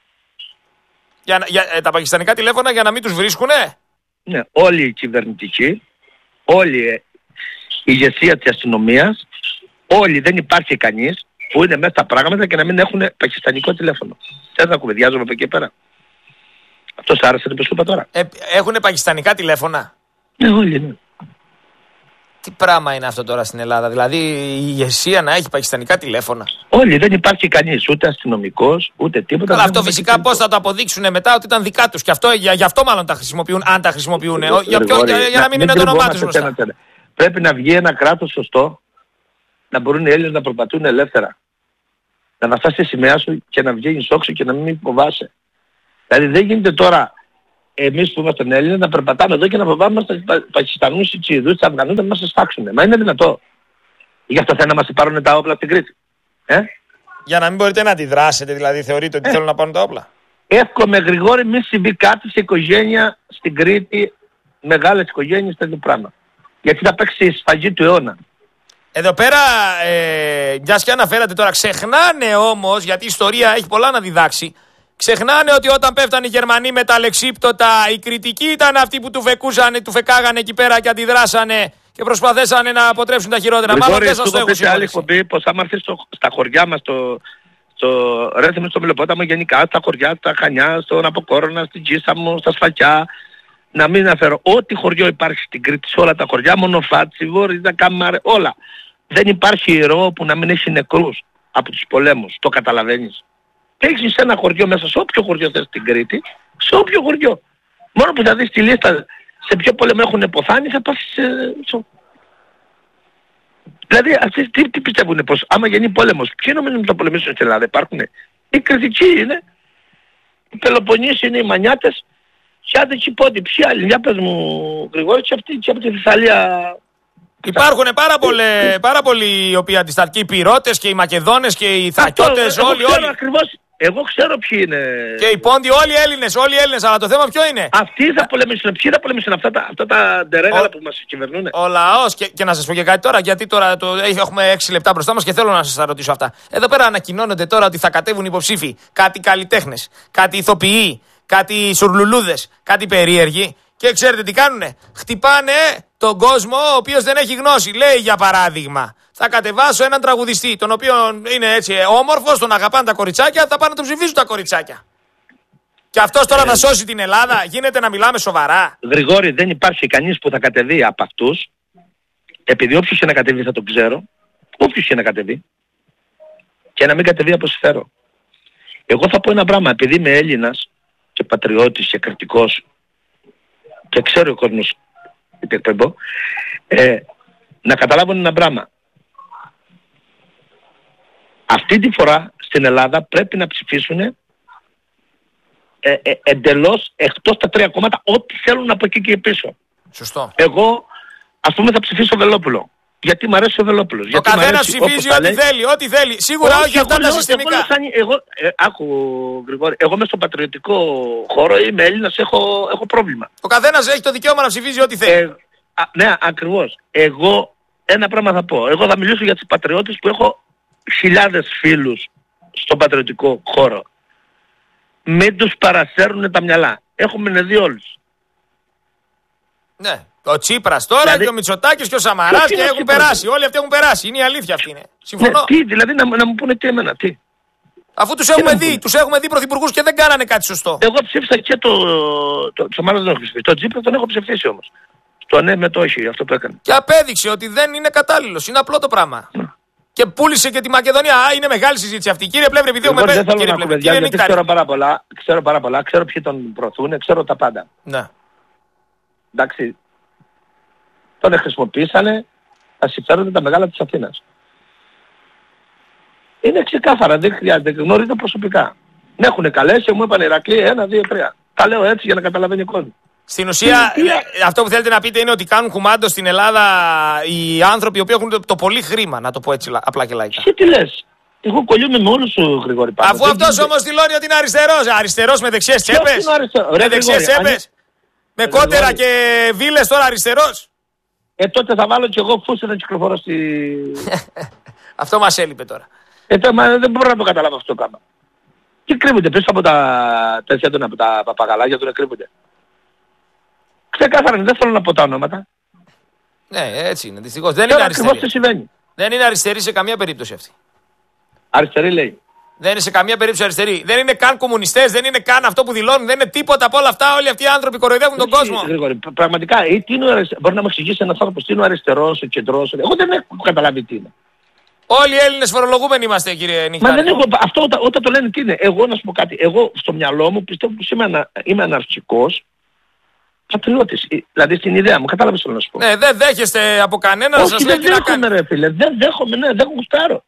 Τα πακιστανικά τηλέφωνα για να μην τους βρίσκουνε? Ναι, όλοι οι κυβερνητικοί, όλη η ηγεσία της αστυνομίας, όλοι, δεν υπάρχει κανείς που είναι μέσα στα πράγματα και να μην έχουν πακιστανικό τηλέφωνο. Θες να κουβεντιάζουμε από εκεί πέρα? Αυτό σ' άρεσε το που σου είπα τώρα? Έχουν πακιστανικά τηλέφωνα? Ναι, όλοι, ναι. Τι πράγμα είναι αυτό τώρα στην Ελλάδα? Δηλαδή η ηγεσία να έχει πακιστανικά τηλέφωνα? Όλοι, δεν υπάρχει κανείς, ούτε αστυνομικός, ούτε τίποτα. Αλλά αυτό φυσικά πώς θα το αποδείξουν μετά ότι ήταν δικά τους? Και αυτό, γι' αυτό μάλλον τα χρησιμοποιούν, αν τα χρησιμοποιούν. Για να μην είναι το όνομά τους μπροστά. Πρέπει να βγει ένα κράτος σωστό, να μπορούν οι Έλληνες να προπατούν ελεύθερα. Να βαστάς τη σημαία σου και να βγαίνεις όξω και να μην φοβάσαι. Δηλαδή δεν γίνεται τώρα εμείς που είμαστε Έλληνες να περπατάμε εδώ και να φοβάμαι τα Πακιστανούς, οι Τσιηδούς, τους Αφγανούς να μας σφάξουν. Μα είναι δυνατό. Γι' αυτό θέλουν να μας πάρουν τα όπλα στην Κρήτη. Για να μην μπορείτε να αντιδράσετε, δηλαδή θεωρείτε ότι θέλουν να πάρουν τα όπλα. Εύχομαι Γρηγόρη μη συμβεί κάτι σε οικογένεια στην Κρήτη, μεγάλες οικογένειες, τέτοιο πράγμα. Γιατί θα παίξει η σφαγή του αιώνα. Εδώ πέρα, μιας και αναφέρατε τώρα, ξεχνάνε όμως, γιατί η ιστορία έχει πολλά να διδάξει, ξεχνάνε ότι όταν πέφτανε οι Γερμανοί με τα λεξίπτωτα, οι κριτικοί ήταν αυτοί που του φεκάγανε εκεί πέρα και αντιδράσανε και προσπαθήσανε να αποτρέψουν τα χειρότερα. Μάλλον δεν σας το έχω πει σε άλλη εκπομπή πως άμα έρθεις στα χωριά μας, στο Ρέθιμο, στο Μελοπόταμο, γενικά στα χωριά, στα Χανιά, στον Αποκόρονα, στην Τζίσαμο, στα Σφακιά, να μην αναφέρω ό,τι χωριό υπάρχει στην Κρήτη, σε όλα τα χωριά, Μονοφάτσι, Βόρειζα, Καμάρε, όλα. Δεν υπάρχει ιερό που να μην έχει νεκρούς από τους πολέμους, το καταλαβαίνεις. Και έχεις ένα χωριό μέσα, σε όποιο χωριό θες στην Κρήτη, σε όποιο χωριό. Μόνο που θα δεις τη λίστα σε ποιο πόλεμο έχουν ποθάνει, θα πας Δηλαδή αυτοί τι πιστεύουν, πως άμα γίνει πόλεμος, ποιοι νομίζουν ότι θα πολεμήσουν στην Ελλάδα, υπάρχουνε. Οι κριτικοί είναι, οι Πελοποννήσοι είναι οι Μανιάτες, και άντε εκεί πόντι, ποιοι άλλοι, για πες μου Γρηγόρη, και αυτοί και από τη Θεσσαλία. Υπάρχουν πάρα πολλοί οι οποίοι αντιστατικοί, οι Πυρώτες και οι Μακεδόνες και οι Θρακιώτες, όλοι. Ακριβώς, εγώ ξέρω ποιοι είναι. Και οι Πόντιοι, όλοι οι Έλληνες, αλλά το θέμα ποιο είναι. Αυτοί θα πολεμήσουν, ποιοι θα πολεμήσουν αυτά τα ντερέγαλα που μας κυβερνούν. Ο λαός, και να σας πω και κάτι τώρα, γιατί τώρα έχουμε 6 λεπτά μπροστά μας και θέλω να σας τα ρωτήσω αυτά. Εδώ πέρα ανακοινώνονται τώρα ότι θα κατέβουν υποψήφοι, κάτι καλλιτέχνες, κάτι ηθοποιοί, κάτι σουρλουλούδες, κάτι περίεργοι. Και ξέρετε τι κάνουνε? Χτυπάνε τον κόσμο ο οποίος δεν έχει γνώση. Λέει για παράδειγμα, θα κατεβάσω έναν τραγουδιστή, τον οποίο είναι έτσι όμορφος, τον αγαπάνε τα κοριτσάκια, θα πάνε να τον ψηφίσουν τα κοριτσάκια. Και αυτός τώρα να σώσει την Ελλάδα, γίνεται να μιλάμε σοβαρά? Γρηγόρη, δεν υπάρχει κανείς που θα κατεβεί από αυτούς, επειδή όποιος και να κατεβεί θα τον ξέρω, όποιος και να κατεβεί, και να μην κατεβεί αποσφαίρω. Εγώ θα πω ένα πράγμα, επειδή είμαι Έλληνας και πατριώτης και κρατικός, και ξέρω ο κόσμος να καταλάβουν ένα πράγμα. Αυτή τη φορά στην Ελλάδα πρέπει να ψηφίσουν εντελώς εκτός τα 3 κόμματα ό,τι θέλουν από εκεί και πίσω. Σωστό. Εγώ ας πούμε θα ψηφίσω Βελόπουλο. Γιατί μου αρέσει ο Βελόπουλος. Ο καθένας ψηφίζει ό,τι θέλει. Σίγουρα όχι αυτά τα συστημικά. Άκου Γρηγόρη, εγώ μες στο πατριωτικό χώρο είμαι Έλληνας, έχω πρόβλημα. Ο καθένας έχει το δικαίωμα να ψηφίζει ό,τι θέλει. Ναι, ακριβώς. Εγώ ένα πράγμα θα πω. Εγώ θα μιλήσω για τους πατριώτες που έχω χιλιάδες φίλους στον πατριωτικό χώρο. Μην τους παρασέρνουν τα μυαλά. Έχουμε δει όλους. Ναι. Ο Τσίπρας τώρα, δηλαδή, και ο Μητσοτάκης και ο Σαμαράς και έχουν περάσει. Όλοι αυτοί έχουν περάσει. Είναι η αλήθεια αυτή. Συμφωνώ. Ναι, τι, δηλαδή να μου πούνε τι εμένα, τι. Αφού τους έχουμε δει πρωθυπουργούς και δεν κάνανε κάτι σωστό. Εγώ ψήφισα και το Σαμαράς δεν έχω ψηφίσει. Το Τσίπρα τον έχω ψηφίσει όμως. Το ναι με το όχι, αυτό που έκανε. Και απέδειξε ότι δεν είναι κατάλληλος. Είναι απλό το πράγμα. Και πούλησε και τη Μακεδονία. Είναι μεγάλη συζήτηση αυτή. Κύριε Πλεύρη, επειδή έχουμε πέσει. Δεν θέλω να πούμε γιατί ξέρω πάρα πολλά. Ξέρω ποιοι τον προωθούν, ξέρω τα πάντα. Ναι. Εντάξει. Τον χρησιμοποιήσανε τα συμφέροντα τα μεγάλα της Αθήνας. Είναι ξεκάθαρα, δεν χρειάζεται, γνωρίζω προσωπικά. Με έχουν καλέσει και μου είπαν Ηρακλή 1, 2, 3. Τα λέω έτσι για να καταλαβαίνει ο κόσμος. Στην ουσία, αυτό που θέλετε να πείτε είναι ότι κάνουν κουμάντο στην Ελλάδα οι άνθρωποι οι οποίοι έχουν το πολύ χρήμα, να το πω έτσι απλά και λαϊκά. Και τι λες? Εγώ κολλιούμαι με όλους σου Γρηγόρη Πάπα. Αφού αυτός όμως δηλώνει ότι είναι αριστερός. Αριστερός με δεξιές τσέπες. Με δεξιές τσέπες. Με κότερα και βίλες τώρα αριστερός. Τότε θα βάλω κι εγώ φούστα να κυκλοφορώ στη... Αυτό μας έλειπε τώρα. Δεν μπορώ να το καταλάβω αυτό το κάμα. Και κρύβονται πίσω από τα τέτοια του, από τα παπαγαλάκια του, κρύβονται. Ξεκάθαρα, δεν θέλω να πω τα ονόματα. Ναι, έτσι είναι. Δυστυχώς δεν είναι αριστερή. Τι συμβαίνει. Δεν είναι αριστερή σε καμία περίπτωση αυτή. Αριστερή λέει. Δεν είναι σε καμία περίπτωση αριστερή. Δεν είναι καν κομμουνιστές, δεν είναι καν αυτό που δηλώνουν, δεν είναι τίποτα από όλα αυτά. Όλοι αυτοί οι άνθρωποι κοροϊδεύουν τον κόσμο. Γρήγορη, πραγματικά, μπορεί να μου εξηγήσει ένας άνθρωπος τι είναι ο αριστερός, ο κεντρός. Εγώ δεν έχω καταλάβει τι είναι. Όλοι οι Έλληνες φορολογούμενοι είμαστε, κύριε Νιχτάρη. Μα δεν έχω, αυτό όταν το λένε τι είναι. Εγώ να σου πω κάτι. Εγώ στο μυαλό μου πιστεύω πως είμαι αναρχικός πατριώτης. Δηλαδή στην ιδέα μου, κατάλαβες τι θέλω να σου πω. Ναι, δεν δέχεστε από κανένα να σας λέει τι να κάνει. Δεν δέχομαι ρε φίλε, δεν δέχομαι, ναι, δεν γουστάρω.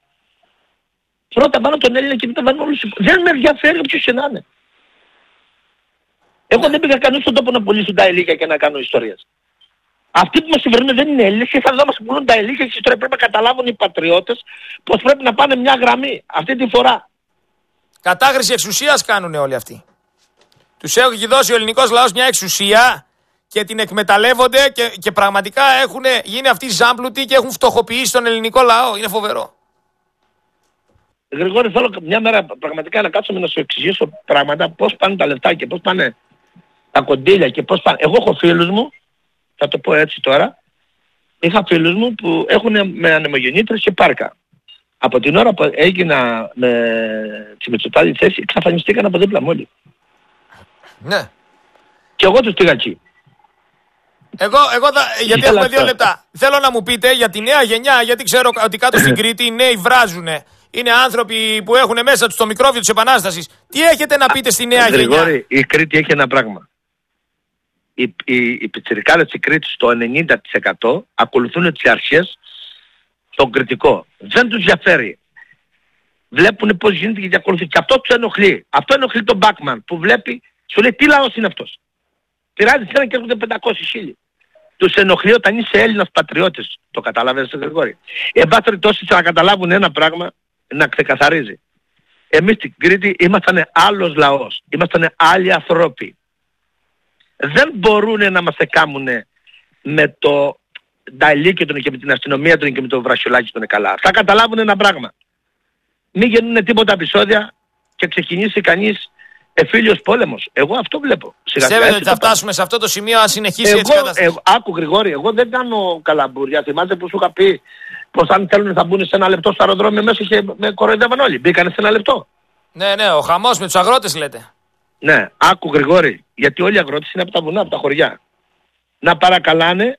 Πρώτα πάνω τον Έλληνα και μετά πάνω όλους. Δεν με ενδιαφέρει όποιος και να είναι. Εγώ δεν πήγα κανείς στον τόπο να πουλήσω τα ηλίκια και να κάνω ιστορίες. Αυτοί που μας κυβερνούν δεν είναι Έλληνες και θα δω μας πουλούν τα ηλίκια και ιστορία. Πρέπει να καταλάβουν οι πατριώτες πως πρέπει να πάνε μια γραμμή αυτή τη φορά. Κατάχρηση εξουσίας κάνουν όλοι αυτοί. Τους έχει δώσει ο ελληνικός λαός μια εξουσία και την εκμεταλλεύονται και πραγματικά έχουν γίνει αυτοί ζάμπλουτοι και έχουν φτωχοποιήσει τον ελληνικό λαό. Είναι φοβερό. Γρηγόρη, θέλω μια μέρα πραγματικά να κάτσουμε να σου εξηγήσω πράγματα, πώς πάνε τα λεφτά και πώς πάνε τα κοντήλια και πώς πάνε. Εγώ έχω φίλους μου, θα το πω έτσι τώρα, είχα φίλους μου που έχουν με ανεμογεννήτρες και πάρκα. Από την ώρα που έγινα με τη Μητσοτάκη θέση, εξαφανιστήκαν από δίπλα μου όλοι. Ναι. Και εγώ τους πήγα εκεί. Γιατί έχουμε 2 λεπτά. Θέλω να μου πείτε για τη νέα γενιά, γιατί ξέρω ότι κάτω στην Κρήτη οι νέοι βράζουνε. Είναι άνθρωποι που έχουν μέσα τους το μικρόβιο της Επανάστασης. Τι έχετε να πείτε στη νέα γενιά? Γρηγόρη, η Κρήτη έχει ένα πράγμα. Οι πιτσιρικάδες της Κρήτης το 90% ακολουθούν τις αρχές στον κριτικό. Δεν τους διαφέρει. Βλέπουν πώς γίνεται και ακολουθούν. Και αυτό τους ενοχλεί. Αυτό ενοχλεί τον Μπάκμαν που βλέπει, σου λέει τι λαός είναι αυτός. Πειράζει ένα και έρχονται 500.000. Τους ενοχλεί όταν είσαι Έλληνας πατριώτης. Το καταλαβαίνεις, Γρηγόρη. Εν πάση περιπτώσει να καταλάβουν ένα πράγμα, να ξεκαθαρίζει. Εμείς στην Κρήτη ήμασταν άλλος λαός. Ήμασταν άλλοι ανθρώποι. Δεν μπορούν να μας εκάμουν με το νταλίκι των και με την αστυνομία των και με το βρασιολάκι των καλά. Θα καταλάβουν ένα πράγμα. Μην γίνουν τίποτα επεισόδια και ξεκινήσει κανείς εφήλιος πόλεμος. Εγώ αυτό βλέπω. Πιστεύετε ότι θα φτάσουμε σε αυτό το σημείο αν συνεχίσει έτσι η κατάσταση? Άκου Γρηγόρη, εγώ δεν κάνω καλαμπούρια. Θυμάστε που σου είχα πει πως αν θέλουν θα μπουν σε 1 λεπτό στο αεροδρόμιο μέσα και με κοροϊδεύαν όλοι. Μπήκανε σε 1 λεπτό. Ναι, ο χαμός με τους αγρότες λέτε. Ναι, άκου Γρηγόρη, γιατί όλοι οι αγρότες είναι από τα βουνά, από τα χωριά. Να παρακαλάνε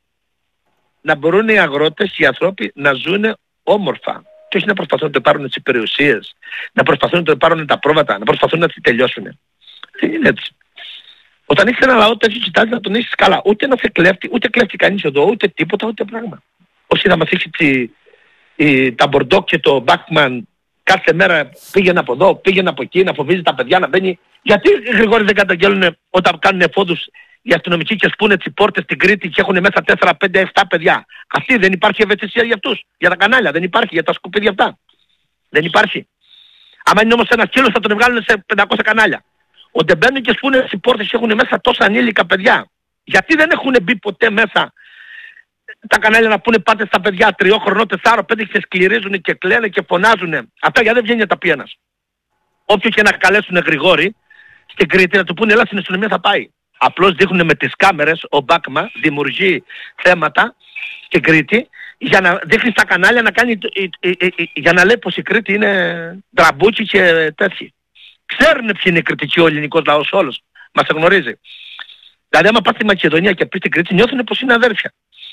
να μπορούν οι αγρότες, οι άνθρωποι να ζουν όμορφα. Και όχι να προσπαθούν να το πάρουν τις περιουσίες, να προσπαθούν να το πάρουν τα πρόβατα, να προσπαθούν να τις τελειώσουν. Δεν είναι έτσι. Όταν έχεις ένα λαό τέτοιο κοιτάζεις να τον έχεις καλά. Ούτε να σε κλέφτει, ούτε κλέφτει κανείς εδώ, ούτε τίποτα, ούτε πράγμα. Όσοι να μας έχει τα Μπορντόκ και το Μπάκμαν κάθε μέρα πήγαινε από εδώ, πήγαινε από εκεί, να φοβίζει τα παιδιά να μπαίνει. Γιατί οι Γρηγόροι δεν καταγγέλνουν όταν κάνουν εφόδους οι αστυνομικοί και σπούνε τις πόρτες στην Κρήτη και έχουν μέσα 4, 5, 7 παιδιά? Αυτοί δεν υπάρχει ευαισθησία για αυτούς, για τα κανάλια, δεν υπάρχει, για τα σκουπίδια αυτά. Δεν υπάρχει. Άμα είναι όμως ένας σκύλος θα τον βγάλουν σε 500 κανάλια. Όταν μπαίνουν και σπούνε τις πόρτες και έχουν μέσα τόσα ανήλικα παιδιά, γιατί δεν έχουν μπει ποτέ μέσα τα κανάλια να πούνε πάτε στα παιδιά 3 χρονών, 4, 5 και σκληρίζουν και κλαίνε και φωνάζουν? Αυτά γιατί δεν βγαίνει τα πει ένας. Όποιο και να καλέσουν Γρηγόρη στην Κρήτη να του πούνε έλα στην αστυνομία θα πάει. Απλώς δείχνουν με τις κάμερες, ο Μπάκμα δημιουργεί θέματα στην Κρήτη για να δείχνει στα κανάλια να κάνει, για να λέει πως η Κρήτη είναι τραμπούκι και τέτοιοι. Ξέρουν ποιοι είναι οι κριτικοί, ο ελληνικός λαός όλος. Μας γνωρίζει. Δηλαδή άμα πας στη Μακεδονία και πεις στην Κρήτη νιώθουν πως είναι αδέρφια.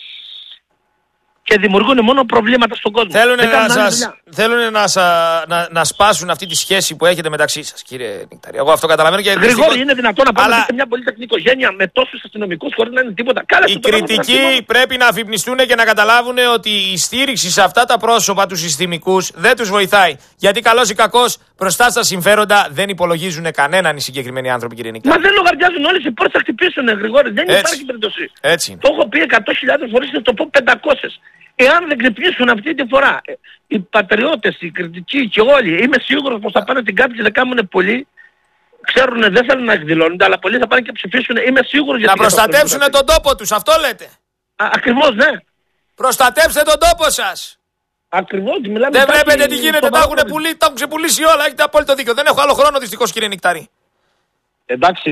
Και δημιουργούν μόνο προβλήματα στον κόσμο. Θέλουν να σπάσουν αυτή τη σχέση που έχετε μεταξύ σας, κύριε Νικτάρη. Εγώ αυτό καταλαβαίνω και Γρηγόρη, είναι δυνατόν να πάμε σε μια πολυτεχνική οικογένεια με τόσους αστυνομικούς χωρίς να είναι τίποτα? Οι κριτικοί πρέπει να αφυπνιστούν και να καταλάβουν ότι η στήριξη σε αυτά τα πρόσωπα τους συστημικούς δεν τους βοηθάει. Γιατί καλώς ή κακώς μπροστά στα συμφέροντα δεν υπολογίζουν κανέναν οι συγκεκριμένοι άνθρωποι, κύριε Νικτάρη. Μα δεν λογαριάζουν όλες οι πόρτες θα χτυπήσουν, Γρηγόρη. Δεν υπάρχει περίπτωση. Το έχω πει 100.000 φορές και το πω 500. Εάν δεν ξυπνήσουν αυτή τη φορά οι πατριώτες, οι κριτικοί και όλοι, είμαι σίγουρος πως θα πάνε την κάρτα και δεν κάνουν πολλοί. Ξέρουν, δεν θέλουν να εκδηλώνονται, αλλά πολλοί θα πάνε και ψηφίσουν. Είμαι σίγουρος για να προστατεύσουν τον τόπο τους, αυτό λέτε? Ακριβώς, ναι. Προστατεύστε τον τόπο σας. Ακριβώς, μιλάμε. Δεν βλέπετε τι γίνεται, τα έχουν ξεπουλήσει όλα. Έχετε απόλυτο δίκιο. Δεν έχω άλλο χρόνο δυστυχώς, κύριε Νικτάρη. Εντάξει,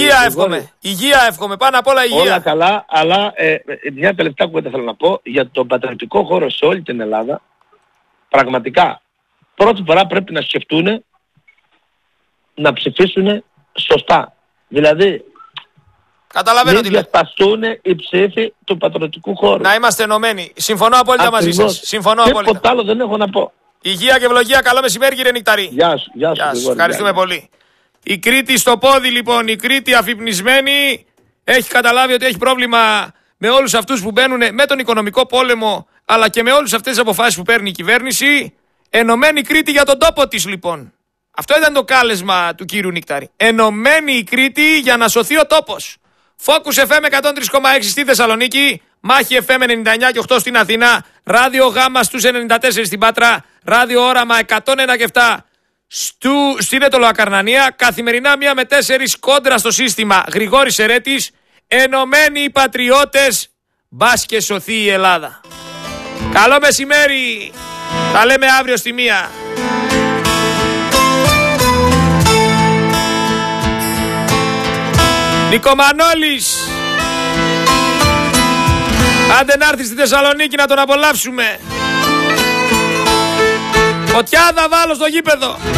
υγεία εύχομαι, πάνω απ' όλα υγεία. Όλα καλά, αλλά μια τελευταία κουβέντα θέλω να πω για τον πατριωτικό χώρο σε όλη την Ελλάδα. Πραγματικά, πρώτη φορά πρέπει να σκεφτούν να ψηφίσουν σωστά. Δηλαδή, καταλαβαίνω μην διασπαστούν οι ψήφοι του πατριωτικού χώρου. Να είμαστε ενωμένοι. Συμφωνώ απόλυτα μαζί σας. Τίποτα άλλο δεν έχω να πω. Υγεία και ευλογία, καλό μεσημέρι, κύριε Νικτάρη. Γεια σου. Ευχαριστούμε πολύ. Η Κρήτη στο πόδι λοιπόν, η Κρήτη αφυπνισμένη, έχει καταλάβει ότι έχει πρόβλημα με όλους αυτούς που μπαίνουν με τον οικονομικό πόλεμο, αλλά και με όλες αυτές τις αποφάσεις που παίρνει η κυβέρνηση. Ενωμένη Κρήτη για τον τόπο της λοιπόν. Αυτό ήταν το κάλεσμα του κύριου Νίκταρη. Ενωμένη η Κρήτη για να σωθεί ο τόπος. Focus FM 103,6 στη Θεσσαλονίκη, Μάχη FM 99,8 στην Αθήνα, Ράδιο Γάμα στους 94 στην Πάτρα, Ράδιο Όραμα 101,7 στην Ετωλοακαρνανία, καθημερινά 1 με 4 κόντρα στο σύστημα. Γρηγόρης Ερέτης, ενωμένοι οι πατριώτες, μπας και σωθεί η Ελλάδα. Καλό μεσημέρι, τα λέμε αύριο στη 1. Νικομανόλης, άντε να έρθει στη Θεσσαλονίκη να τον απολαύσουμε. Φωτιά θα βάλω στο γήπεδο.